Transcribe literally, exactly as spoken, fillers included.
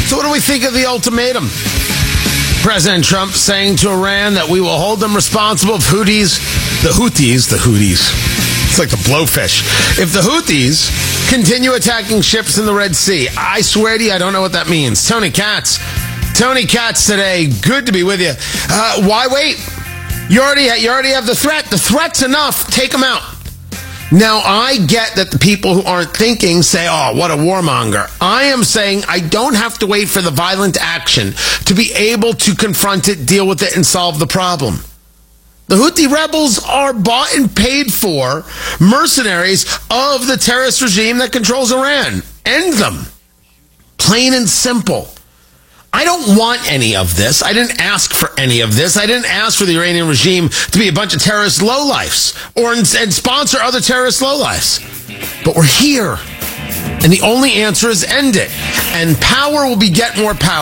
So what do we think of the ultimatum? President Trump saying to Iran that we will hold them responsible if Houthis, the Houthis, the Houthis, it's like the blowfish. If the Houthis continue attacking ships in the Red Sea, I swear to you, I don't know what that means. Tony Katz. Tony Katz today. Good to be with you. Uh, why wait? You already, you already have the threat. The threat's enough. Take them out. Now, I get that the people who aren't thinking say, oh, what a warmonger. I am saying I don't have to wait for the violent action to be able to confront it, deal with it, and solve the problem. The Houthi rebels are bought and paid for mercenaries of the terrorist regime that controls Iran. End them. Plain and simple. I don't want any of this. I didn't ask for any of this. I didn't ask for the Iranian regime to be a bunch of terrorist lowlifes or and sponsor other terrorist lowlifes. But we're here. And the only answer is end it. And power will beget more power.